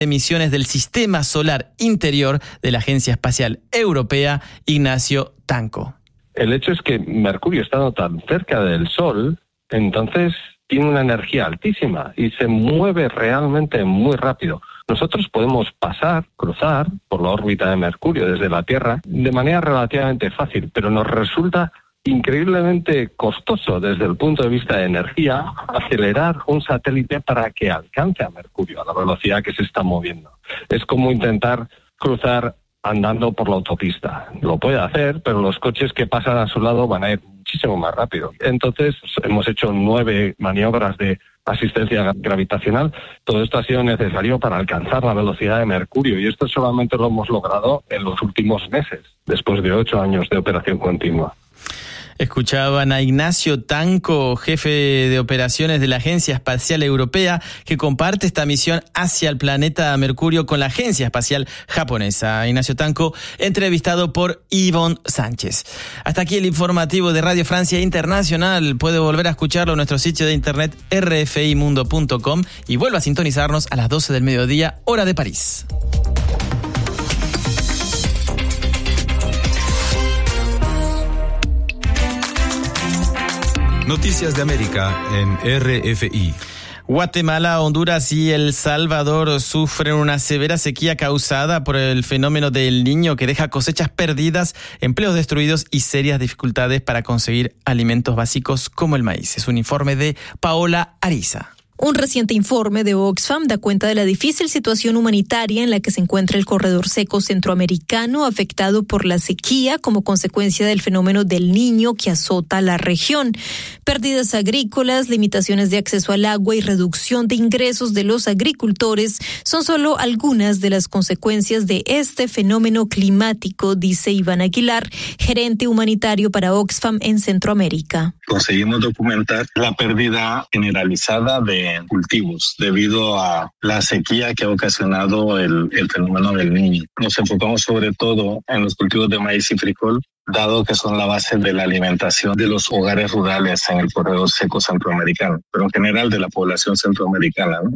emisiones del Sistema Solar Interior de la Agencia Espacial Europea, Ignacio Tanco. El hecho es que Mercurio, estando tan cerca del Sol, entonces tiene una energía altísima y se mueve realmente muy rápido. Nosotros podemos cruzar por la órbita de Mercurio desde la Tierra de manera relativamente fácil, pero nos resulta increíblemente costoso desde el punto de vista de energía acelerar un satélite para que alcance a Mercurio a la velocidad que se está moviendo. Es como intentar cruzar andando por la autopista. Lo puede hacer, pero los coches que pasan a su lado van a ir muchísimo más rápido. Entonces hemos hecho 9 maniobras de asistencia gravitacional. Todo esto ha sido necesario para alcanzar la velocidad de Mercurio, y esto solamente lo hemos logrado en los últimos meses, después de 8 años de operación continua. Escuchaban a Ignacio Tanco, jefe de operaciones de la Agencia Espacial Europea, que comparte esta misión hacia el planeta Mercurio con la Agencia Espacial Japonesa. Ignacio Tanco, entrevistado por Yvonne Sánchez. Hasta aquí el informativo de Radio Francia Internacional. Puede volver a escucharlo en nuestro sitio de internet rfimundo.com y vuelva a sintonizarnos a las 12 del mediodía, hora de París. Noticias de América en RFI. Guatemala, Honduras y El Salvador sufren una severa sequía causada por el fenómeno del Niño, que deja cosechas perdidas, empleos destruidos y serias dificultades para conseguir alimentos básicos como el maíz. Es un informe de Paola Ariza. Un reciente informe de Oxfam da cuenta de la difícil situación humanitaria en la que se encuentra el corredor seco centroamericano, afectado por la sequía como consecuencia del fenómeno del Niño que azota la región. Pérdidas agrícolas, limitaciones de acceso al agua y reducción de ingresos de los agricultores son solo algunas de las consecuencias de este fenómeno climático, dice Iván Aguilar, gerente humanitario para Oxfam en Centroamérica. Conseguimos documentar la pérdida generalizada de cultivos debido a la sequía que ha ocasionado el fenómeno del Niño. Nos enfocamos sobre todo en los cultivos de maíz y frijol, dado que son la base de la alimentación de los hogares rurales en el corredor seco centroamericano, pero en general de la población centroamericana, ¿no?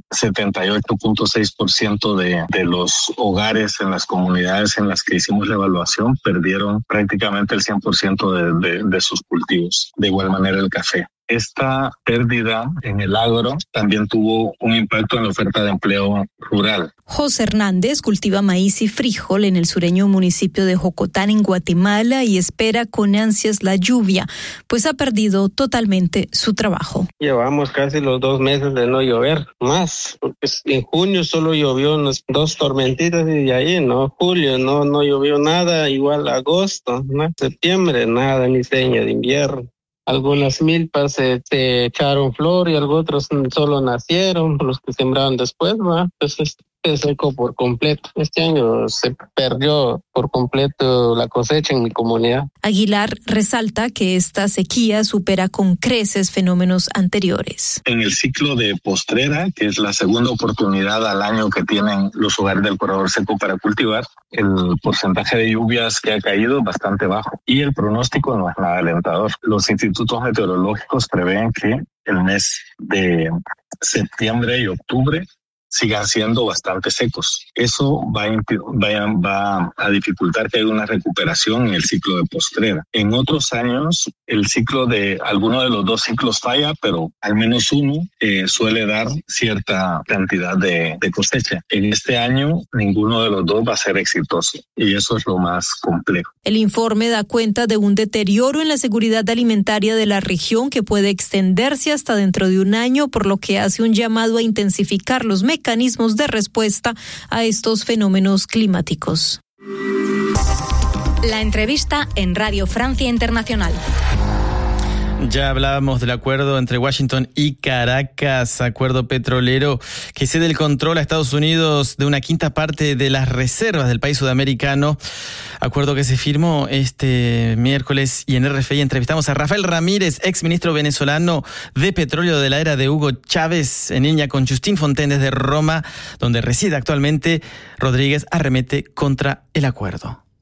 78.6% de los hogares en las comunidades en las que hicimos la evaluación perdieron prácticamente el 100% de sus cultivos. De igual manera el café. Esta pérdida en el agro también tuvo un impacto en la oferta de empleo rural. José Hernández cultiva maíz y frijol en el sureño municipio de Jocotán, en Guatemala, y espera con ansias la lluvia, pues ha perdido totalmente su trabajo. Llevamos casi los 2 meses de no llover, más, porque en junio solo llovió unas 2 tormentitas y de ahí, ¿no? Julio no llovió nada, igual agosto, ¿no? Septiembre nada, ni seña de invierno. Algunas milpas se echaron flor y otros solo nacieron, los que sembraron después, ¿va? Entonces se secó por completo. Este año se perdió por completo la cosecha en mi comunidad. Aguilar resalta que esta sequía supera con creces fenómenos anteriores. En el ciclo de postrera, que es la segunda oportunidad al año que tienen los hogares del corredor seco para cultivar, el porcentaje de lluvias que ha caído es bastante bajo y el pronóstico no es nada alentador. Los institutos meteorológicos prevén que el mes de septiembre y octubre sigan siendo bastante secos. Eso va a dificultar que haya una recuperación en el ciclo de postrera. En otros años, el ciclo de alguno de los 2 ciclos falla, pero al menos uno suele dar cierta cantidad de cosecha. En este año, ninguno de los 2 va a ser exitoso y eso es lo más complejo. El informe da cuenta de un deterioro en la seguridad alimentaria de la región que puede extenderse hasta dentro de un año, por lo que hace un llamado a intensificar los mecanismos de respuesta a estos fenómenos climáticos. La entrevista en Radio Francia Internacional. Ya hablábamos del acuerdo entre Washington y Caracas, acuerdo petrolero que cede el control a Estados Unidos de una quinta parte de las reservas del país sudamericano. Acuerdo que se firmó este miércoles, y en RFI entrevistamos a Rafael Ramírez, exministro venezolano de petróleo de la era de Hugo Chávez, en línea con Justín Fontaine desde Roma, donde reside actualmente. Rodríguez arremete contra el acuerdo.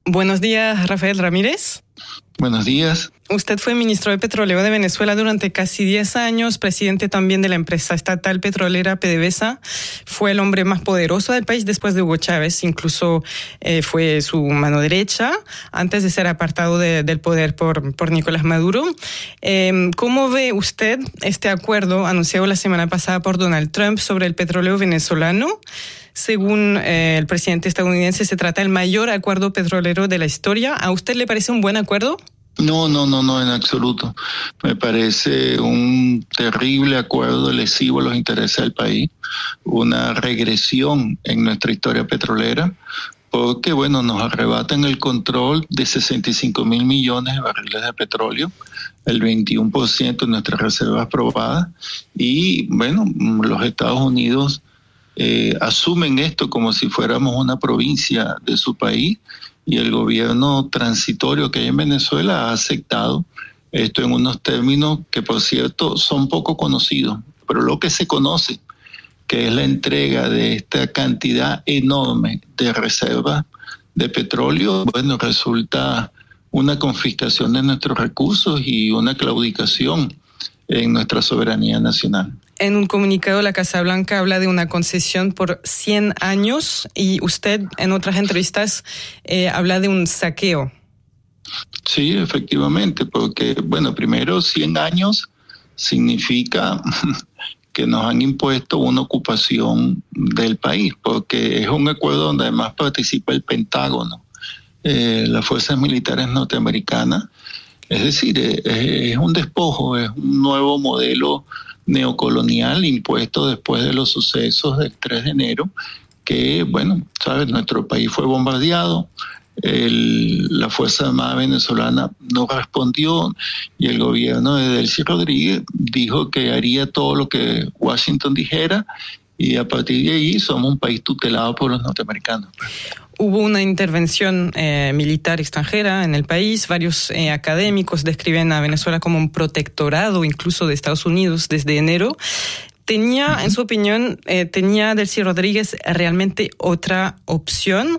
Buenos días, Rafael Ramírez. Buenos días. Usted fue ministro de Petróleo de Venezuela durante casi 10 años, presidente también de la empresa estatal petrolera PDVSA. Fue el hombre más poderoso del país después de Hugo Chávez, incluso fue su mano derecha antes de ser apartado del poder por Nicolás Maduro. ¿Cómo ve usted este acuerdo anunciado la semana pasada por Donald Trump sobre el petróleo venezolano? Según el presidente estadounidense, se trata del mayor acuerdo petrolero de la historia. ¿A usted le parece un buen acuerdo? No, en absoluto. Me parece un terrible acuerdo lesivo a los intereses del país, una regresión en nuestra historia petrolera, porque nos arrebatan el control de 65,000 millones de barriles de petróleo, el 21% de nuestras reservas probadas, y los Estados Unidos asumen esto como si fuéramos una provincia de su país, y el gobierno transitorio que hay en Venezuela ha aceptado esto en unos términos que, por cierto, son poco conocidos, pero lo que se conoce, que es la entrega de esta cantidad enorme de reservas de petróleo, resulta una confiscación de nuestros recursos y una claudicación en nuestra soberanía nacional. En un comunicado, la Casa Blanca habla de una concesión por 100 años y usted en otras entrevistas habla de un saqueo. Sí, efectivamente, porque, primero 100 años significa que nos han impuesto una ocupación del país, porque es un acuerdo donde además participa el Pentágono, las fuerzas militares norteamericanas. Es decir, es un despojo, es un nuevo modelo neocolonial impuesto después de los sucesos del 3 de enero, que, nuestro país fue bombardeado, la Fuerza Armada venezolana no respondió y el gobierno de Delcy Rodríguez dijo que haría todo lo que Washington dijera, y a partir de ahí somos un país tutelado por los norteamericanos. Hubo una intervención militar extranjera en el país. Varios académicos describen a Venezuela como un protectorado incluso de Estados Unidos desde enero. ¿En su opinión, tenía Delcy Rodríguez realmente otra opción?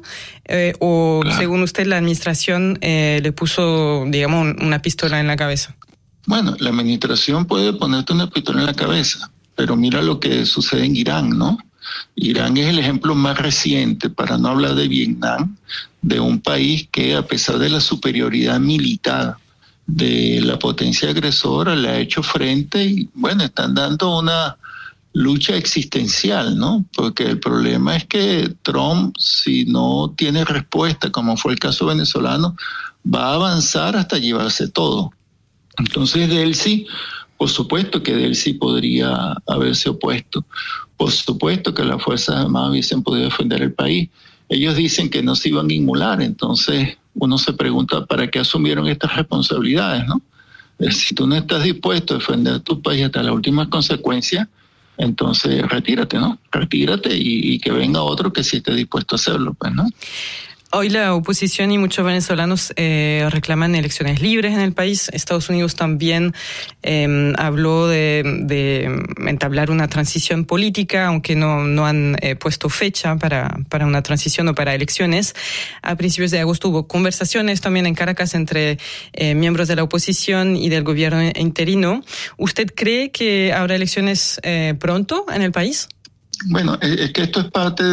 ¿O según usted la administración le puso, una pistola en la cabeza? La administración puede ponerte una pistola en la cabeza, pero mira lo que sucede en Irán, ¿no? Irán es el ejemplo más reciente, para no hablar de Vietnam, de un país que, a pesar de la superioridad militar de la potencia agresora, le ha hecho frente y, están dando una lucha existencial, ¿no? Porque el problema es que Trump, si no tiene respuesta, como fue el caso venezolano, va a avanzar hasta llevarse todo. Entonces, Delcy, por supuesto que Delcy podría haberse opuesto. Por supuesto que las Fuerzas Armadas hubiesen podido defender el país. Ellos dicen que no se iban a inmular, entonces uno se pregunta ¿para qué asumieron estas responsabilidades, no? Si tú no estás dispuesto a defender tu país hasta las últimas consecuencias, entonces retírate, ¿no? Retírate y que venga otro que sí esté dispuesto a hacerlo, ¿no? Hoy la oposición y muchos venezolanos reclaman elecciones libres en el país. Estados Unidos también habló de entablar una transición política, aunque no han puesto fecha para una transición o para elecciones. A principios de agosto hubo conversaciones también en Caracas entre miembros de la oposición y del gobierno interino. ¿Usted cree que habrá elecciones pronto en el país? Es que esto es parte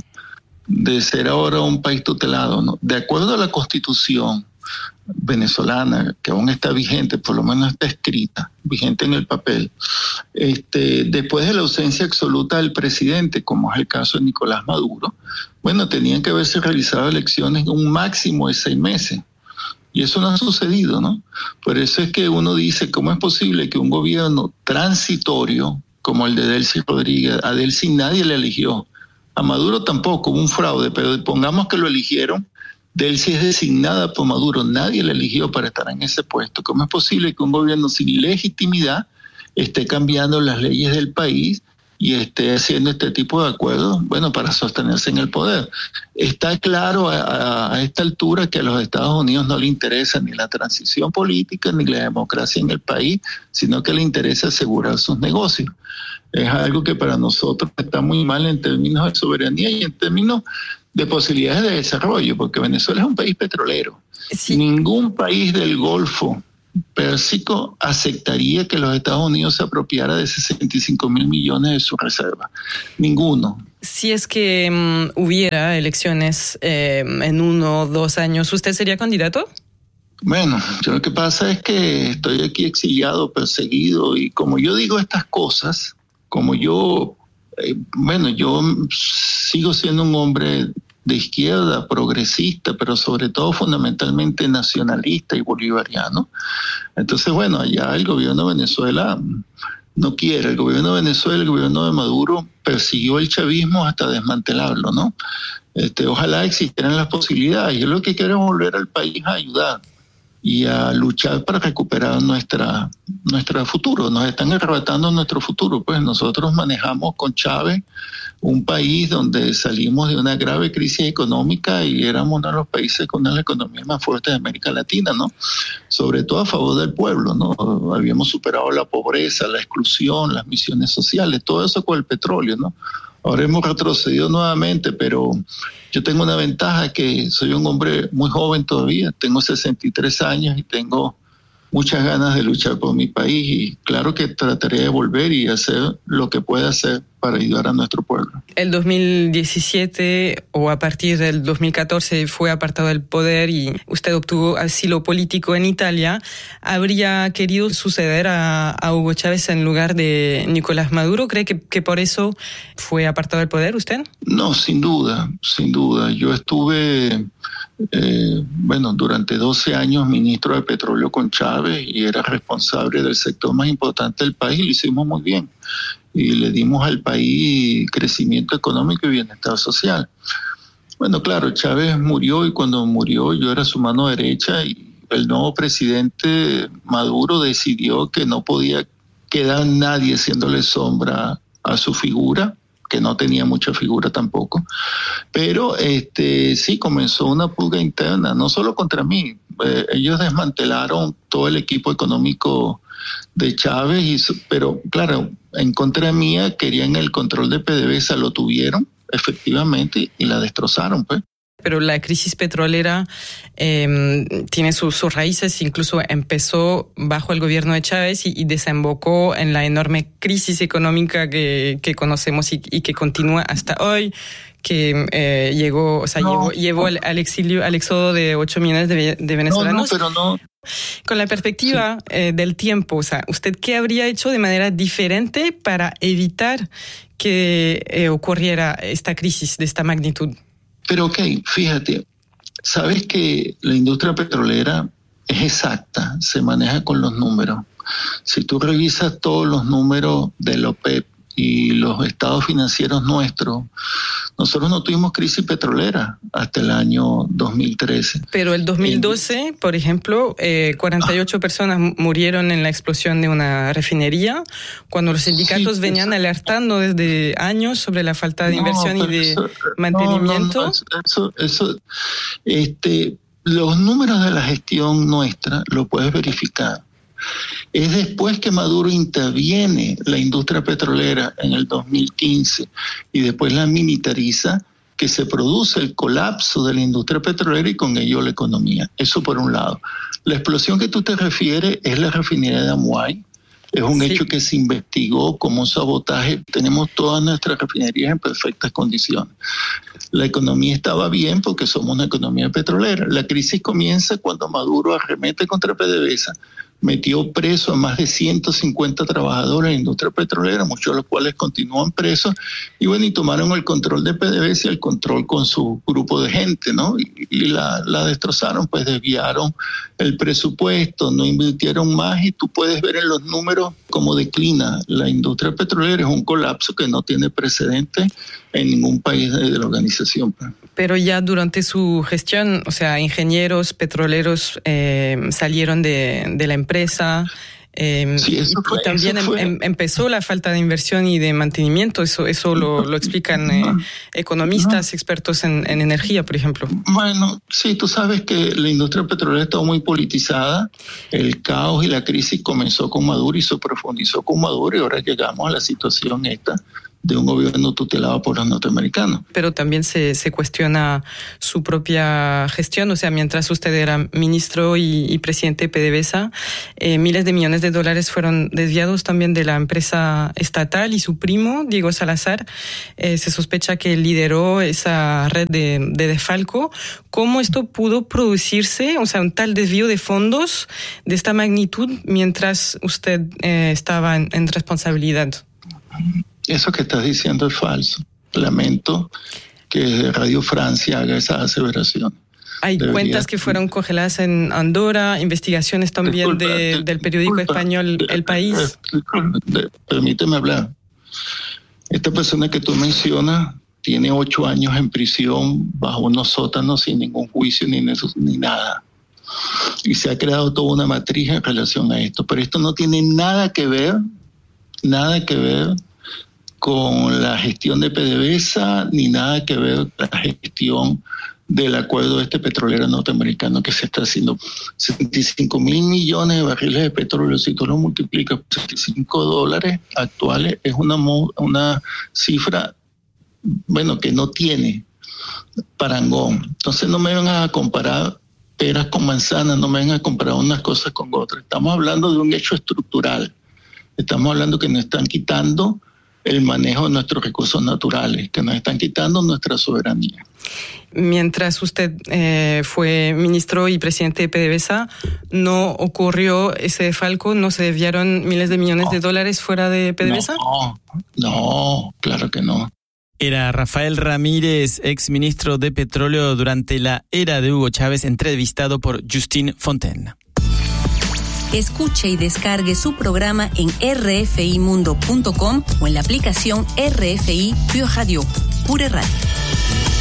de ser ahora un país tutelado, ¿no? De acuerdo a la Constitución venezolana, que aún está vigente, por lo menos está escrita, vigente en el papel, después de la ausencia absoluta del presidente, como es el caso de Nicolás Maduro, tenían que haberse realizado elecciones en un máximo de 6 meses. Y eso no ha sucedido, ¿no? Por eso es que uno dice, ¿cómo es posible que un gobierno transitorio como el de Delcy Rodríguez, a Delcy nadie le eligió, a Maduro tampoco, hubo un fraude, pero pongamos que lo eligieron, Delcy es designada por Maduro, nadie la eligió para estar en ese puesto. ¿Cómo es posible que un gobierno sin legitimidad esté cambiando las leyes del país y esté haciendo este tipo de acuerdos, para sostenerse en el poder? Está claro a esta altura que a los Estados Unidos no le interesa ni la transición política ni la democracia en el país, sino que le interesa asegurar sus negocios. Es algo que para nosotros está muy mal en términos de soberanía y en términos de posibilidades de desarrollo, porque Venezuela es un país petrolero. Sí. Ningún país del Golfo Pérsico aceptaría que los Estados Unidos se apropiara de 65.000 millones de su reserva. Ninguno. Si es que hubiera elecciones en 1 o 2 años, ¿usted sería candidato? Bueno, yo lo que pasa es que estoy aquí exiliado, perseguido, y como yo digo estas cosas, como yo sigo siendo un hombre de izquierda, progresista, pero sobre todo fundamentalmente nacionalista y bolivariano. Entonces, bueno, allá el gobierno de Venezuela no quiere. El gobierno de Venezuela, el gobierno de Maduro, persiguió el chavismo hasta desmantelarlo, ¿no? Ojalá existieran las posibilidades. Yo lo que quiero es volver al país a ayudar y a luchar para recuperar nuestro futuro. Nos están arrebatando nuestro futuro. Pues nosotros manejamos con Chávez un país donde salimos de una grave crisis económica y éramos uno de los países con una de las economías más fuertes de América Latina, ¿no? Sobre todo a favor del pueblo, ¿no? Habíamos superado la pobreza, la exclusión, las misiones sociales, todo eso con el petróleo, ¿no? Ahora hemos retrocedido nuevamente, pero yo tengo una ventaja, que soy un hombre muy joven todavía, tengo 63 años y tengo muchas ganas de luchar por mi país, y claro que trataré de volver y hacer lo que pueda hacer para ayudar a nuestro pueblo. El 2017 o a partir del 2014 fue apartado del poder y usted obtuvo asilo político en Italia. ¿Habría querido suceder a Hugo Chávez en lugar de Nicolás Maduro? ¿Cree que por eso fue apartado del poder usted? No, sin duda. Yo estuve durante 12 años ministro de Petróleo con Chávez y era responsable del sector más importante del país, y lo hicimos muy bien. Y le dimos al país crecimiento económico y bienestar social. Bueno, claro, Chávez murió, y cuando murió yo era su mano derecha, y el nuevo presidente Maduro decidió que no podía quedar nadie haciéndole sombra a su figura, que no tenía mucha figura tampoco, pero sí comenzó una pugna interna, no solo contra mí. Ellos desmantelaron todo el equipo económico de Chávez, pero claro, en contra mía querían el control de PDVSA, lo tuvieron efectivamente y la destrozaron, pues. Pero la crisis petrolera tiene sus raíces, incluso empezó bajo el gobierno de Chávez y desembocó en la enorme crisis económica que conocemos y que continúa hasta hoy, que llevó al exilio, al éxodo de 8 millones de venezolanos. Pero no. Con la perspectiva del tiempo, o sea, ¿usted qué habría hecho de manera diferente para evitar que ocurriera esta crisis de esta magnitud? Pero fíjate, sabes que la industria petrolera es exacta, se maneja con los números. Si tú revisas todos los números de la OPEP y los estados financieros nuestros, nosotros no tuvimos crisis petrolera hasta el año 2013. Pero el 2012, por ejemplo, 48 personas murieron en la explosión de una refinería, cuando los sindicatos venían alertando desde años sobre la falta de inversión y de mantenimiento. Los números de la gestión nuestra lo puedes verificar. Es después que Maduro interviene la industria petrolera en el 2015 y después la militariza, que se produce el colapso de la industria petrolera y con ello la economía. Eso por un lado. La explosión que tú te refieres es la refinería de Amuay. Es un hecho que se investigó como un sabotaje. Tenemos todas nuestras refinerías en perfectas condiciones. La economía estaba bien porque somos una economía petrolera. La crisis comienza cuando Maduro arremete contra PDVSA, metió preso a más de 150 trabajadores de la industria petrolera, muchos de los cuales continúan presos, y tomaron el control de PDVSA y el control con su grupo de gente, ¿no? Y la destrozaron, pues desviaron el presupuesto, no invirtieron más, y tú puedes ver en los números cómo declina la industria petrolera. Es un colapso que no tiene precedente en ningún país de la organización. Pero ya durante su gestión, o sea, ingenieros petroleros salieron de la empresa. También empezó la falta de inversión y de mantenimiento. Eso lo explican economistas, expertos en energía, por ejemplo. Bueno, sí, tú sabes que la industria petrolera está muy politizada. El caos y la crisis comenzó con Maduro y se profundizó con Maduro, y ahora llegamos a la situación esta de un gobierno tutelado por los norteamericanos. Pero también se cuestiona su propia gestión, o sea, mientras usted era ministro y presidente de PDVSA, miles de millones de dólares fueron desviados también de la empresa estatal y su primo, Diego Salazar, se sospecha que lideró esa red de desfalco. ¿Cómo esto pudo producirse, o sea, un tal desvío de fondos de esta magnitud mientras usted estaba en responsabilidad? Eso que estás diciendo es falso. Lamento que Radio Francia haga esa aseveración. Hay cuentas que fueron congeladas en Andorra, investigaciones también del periódico español El País. Permíteme hablar. Esta persona que tú mencionas tiene 8 años en prisión bajo unos sótanos sin ningún juicio ni nada. Y se ha creado toda una matriz en relación a esto. Pero esto no tiene nada que ver con la gestión de PDVSA, ni nada que ver con la gestión del acuerdo petrolero norteamericano que se está haciendo. 65,000 millones de barriles de petróleo, si tú lo multiplicas por $65 actuales, es una cifra, bueno, que no tiene parangón. Entonces no me van a comparar peras con manzanas, no me van a comparar unas cosas con otras. Estamos hablando de un hecho estructural. Estamos hablando que nos están quitando el manejo de nuestros recursos naturales, que nos están quitando nuestra soberanía. Mientras usted fue ministro y presidente de PDVSA, ¿no ocurrió ese desfalco? ¿No se desviaron miles de millones de dólares fuera de PDVSA? No, claro que no. Era Rafael Ramírez, ex ministro de Petróleo durante la era de Hugo Chávez, entrevistado por Justine Fontaine. Escuche y descargue su programa en rfimundo.com o en la aplicación RFI Pure Radio.